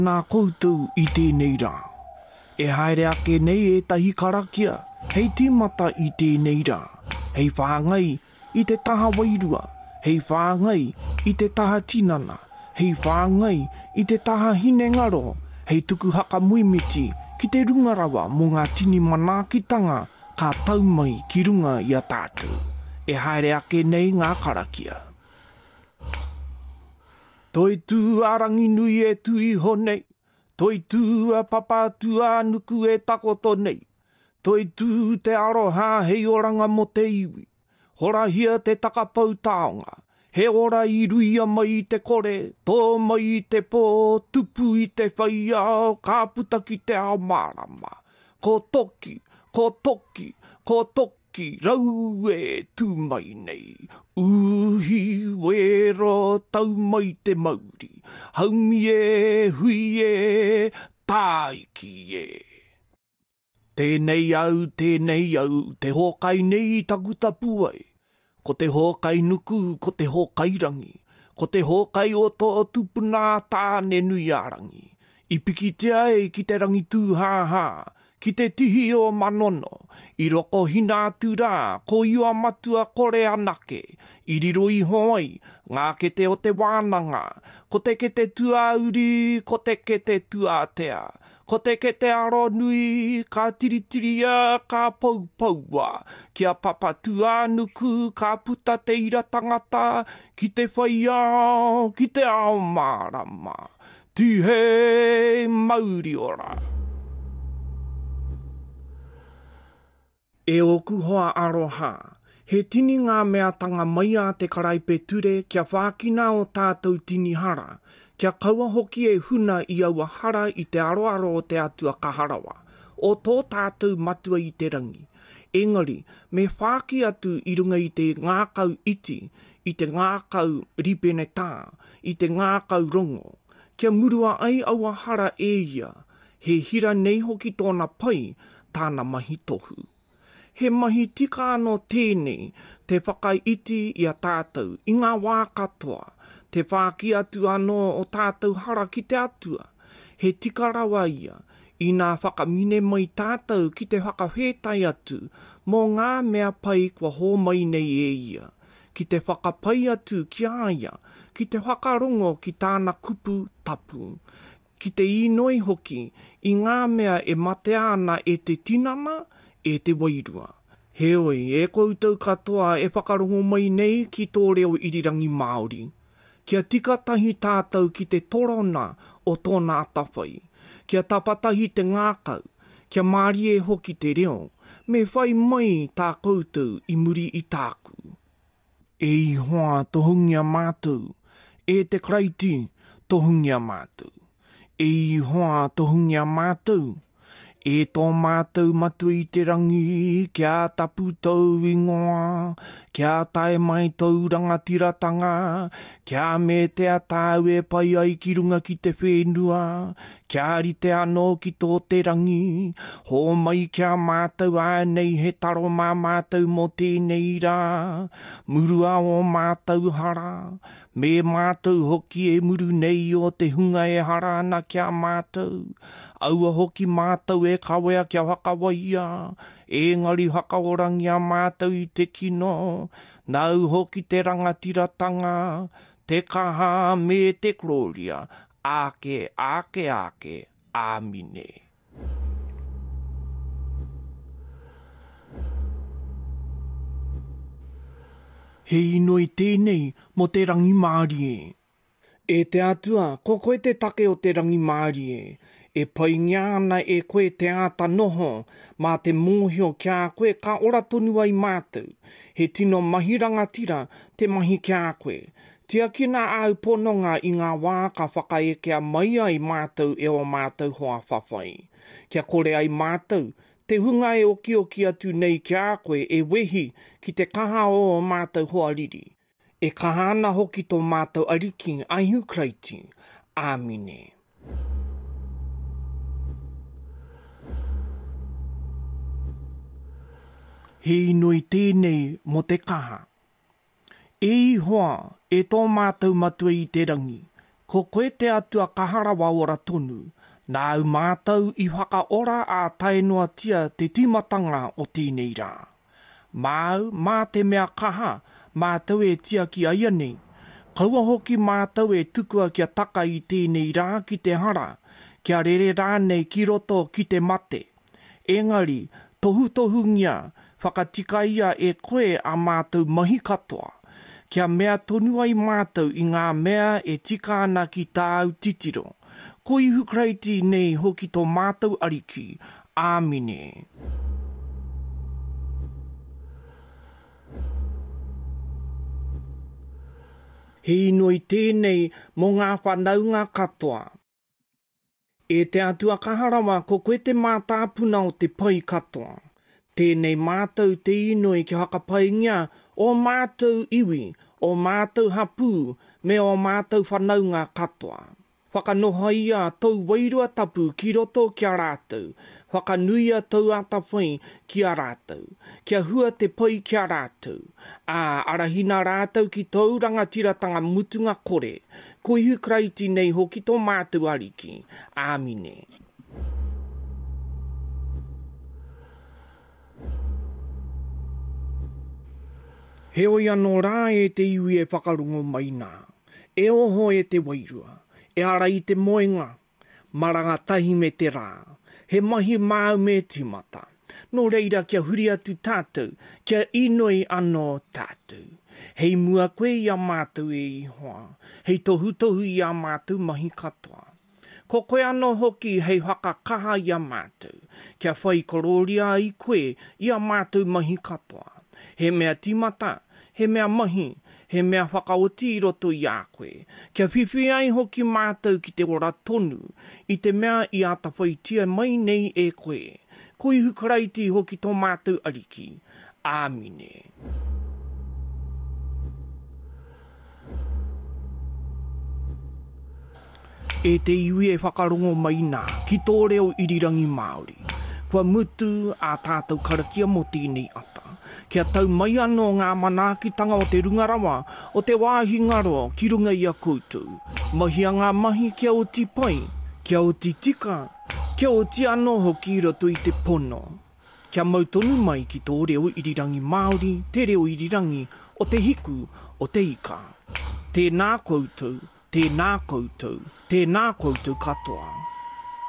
Nā koutou I tēnei rā. E haere ake nei e tahi karakia, hei tīmata I tēnei rā. Hei whāngai I te taha wairua, hei whāngai I te taha tinana, hei whāngai I te taha hinengaro, hei tuku haka muimiti ki te rungarawa mō ngā tini manaakitanga ka tau mai ki runga I a tātou. E haere ake nei ngā karakia. Toi tū arangi nui e tui honei, toi tū a papātu a nuku e takoto nei, toi tū te aroha hei oranga mo te iwi, hora hia te takapau taonga, he ora I ruia mai I te kore, tō mai I te pō, tupu I te whaia, ka puta ki te ao marama, ko toki, ko toki, ko toki, rau e tū mai nei. Uhi wero tau mai te mauri, haumi e, hui e, tāiki e. Tēnei au, te hōkai nei taku tapuai. Ko te hōkai nuku, ko te hōkai rangi. Ko te hōkai o tō tupuna tāne nui arangi. I pikitea e ki te rangi tūhāhā, ki te tihi o manono, I roko hina atu rā, ko iwa matua kore anake, I riro I hoai, ngā kete o te wānanga, ko te kete tuauri, ko te kete tuatea, ko te kete aro nui, ka tiritiria, ka paupaua, kia papatua nuku, ka puta te ira tangata, ki te whaia, ki te ao marama, tihe mauri ora. E oku hoa aroha, he tini ngā mea tanga mai a te karaipe ture kia whākina o tātou tini hara, kia kaua hoki e huna I aua hara I te aroaro o te atua kaharawa, o tō tātou matua I te rangi. Engari, me whāki atu I runga I te ngākau iti, I te ngākau ripene tā, I te ngākau rongo, kia murua ai aua hara e ia, he hira nei hoki tōna pai, tāna mahi tohu. He mahi tika anō tēnei, te whakaiti I a tātou, I ngā wā katoa, te whāki atu anō o tātou hara ki te atua. He tika rawa ia, I nā whakamine mai tātou ki te whakawhetai atu, mō ngā mea pai kua hō mai nei e ia. Ki te whakapai atu ki aia, ki te whakarongo ki tāna kupu tapu. Ki te inoi hoki, I ngā mea e mate ana e te tinana, e te wairua. Heoi, e koutou katoa e whakarongo mai nei ki tō reo irirangi Māori. Kia tika tahi tātou ki te torona o tōna atawhai. Kia tapatahi te ngākau, kia mārie hoki te reo, me whai mai tā koutou I muri I tāku. E I hoa tohungia mātou, e te kraiti tohungia mātou. E I hoa tohungia mātou, e tō mātou matu I te rangi, kia tapu tau ingoa, kia tae mai tau rangatiratanga, kia me te atau e pai ai ki runga ki te whenua, kia rite anō ki tō te rangi, hō mai kia mātou ānei he taro mā mātou mo tēnei rā, murua o mātou hara, me mātou hoki e muru nei o te hunga e hara ana kia mātou, aua hoki mātou e kawea kia whakawaia, engari hakaorangi a mātou I te kino, nau hoki te rangatiratanga, te kaha me te gloria, ake, ake, ake, āmine. He inoi tēnei mo te rangi Māori e. E te atua, ko koe te take o te rangi Māori e. E pai ngiana e koe te ata noho, mā te mōhio kia koe ka ora tonu ai mātou. He tino mahi rangatira te mahi kia koe. Tia kina au pononga I ngā wā ka whakaekea mai ai mātou e o mātou hoa whawhai. Kia kore ai mātou, te hunga e oki atu nei kia koe e wehi ki te kaha o mātou hoa riri. E kahana hoki tō mātou ariki aihu kraiti. Āmine. He inoi tēnei mo te kaha. E I hoa, e tō mātou matua I te rangi, Ko koe te atua kaharawa ora tonu, nā u mātou I whakaora a taenua tia te timatanga o tēnei rā. Māu, mā te mea kaha, mātou e tia ki aia nei. Kaua hoki mātou e tukua kia taka I tēnei rā ki te hara, kia rere rānei ki roto ki te mate. Engari, tohu ngia, whakatika ia e koe a mātou mahi katoa. Kia mea tonu ai mātou I ngā mea e tika ana ki tāu titiro. Ko ihu kreiti nei hoki tō mātou ariki. Āmine. He inoi tēnei mō ngā whanaunga katoa. E te atua kaharawa ko koe te mātāpuna o te pai katoa. Tēnei mātou te inoi ki hakapaingia o mātou iwi, o mātou hapu, me o mātou whanaunga katoa. Whakanoha ia tau wairua tapu ki roto kia rātou. Whakanuia tau atawhai kia rātou. Kia hua te pai kia rātou. Arahina rātou ki tau rangatiratanga mutunga kore. Ko ihu kreiti nei hoki tō mātou ariki. Āmine. Heoi anō rā e te iwi e whakarungo mai nā. E oho e te wairua. E ara I te moenga. Maranga tahi me te rā. He mahi māu me timata. Nō reira kia huri atu tātou. Kia inoi anō tātou. Hei mua koe I a mātou e ihoa. Hei tohu I a mātou mahi katoa. Ko koe anō hoki hei whakakaha I a mātou. Kia whai kororia I koe I a mātou mahi katoa. He mea timata, he mea mahi, he mea whakaoti I roto I a koe. Kia whiwhi ai hoki mātou ki te ora tonu, I te mea I a tawhaitia mai nei e koe. Ko ihu karaiti hoki tō mātou ariki. Āmine. E te iwi e whakarongo mai nā, ki tō reo irirangi Māori. Kua mutu a tātou karakia mo tēnei ata. Kia tau mai anō ngā manaakitanga o te rungarawa, o te wāhi ngaro ki runga I a koutou. Mahi a ngā mahi kia o ti pai, kia o ti tika, kia o ti anō hoki I roto I te pono. Kia mautonu mai ki tō reo irirangi Māori, te reo irirangi o te hiku o te ika. Tēnā koutou, tēnā koutou, tēnā koutou katoa.